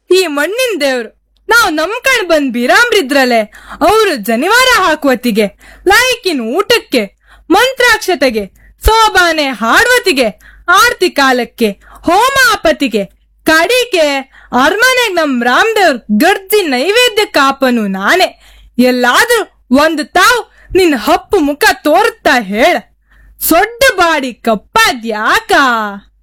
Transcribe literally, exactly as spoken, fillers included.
ಈ ಮಣ್ಣಿನ ದೇವ್ರು ನಾವ್ ನಂಬ್ಕಂಡ್ ಬಂದ್ ಬೀರಾಮ್ರಿದ್ರಲೆ ಅವ್ರು ಜನಿವಾರ ಹಾಕುವತ್ತಿಗೆ, ಲಾಯ್ಕಿನ ಊಟಕ್ಕೆ, ಮಂತ್ರಾಕ್ಷತೆಗೆ, ಸೋಬಾನೆ ಹಾಡುವತಿಗೆ, ಆರ್ತಿ ಕಾಲಕ್ಕೆ, ಹೋಮ ಆಪತಿಗೆ, ಕಡಿಗೆ ಅರ್ಮನೆಗ್ ನಮ್ ರಾಮದೇವ್ರ ಗರ್ಜಿ ನೈವೇದ್ಯ ಕಾಪನು ನಾನೇ. ಎಲ್ಲಾದ್ರೂ ಒಂದು ತಾವ್ ನಿನ್ ಹಪ್ಪು ಮುಖ ತೋರ್ತಾ ಹೇಳ, ಸೊಡ್ಡ ಬಾಡಿ ಕಪ್ಪಾದ್ಯಾಕ?